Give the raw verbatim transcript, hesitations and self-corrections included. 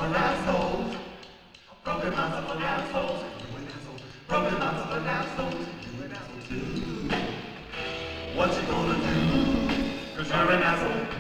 full of assholes. Broken hearts are full of assholes. You an asshole. Broken hearts are full of assholes. You an asshole too. What you gonna do? Cause you're an asshole.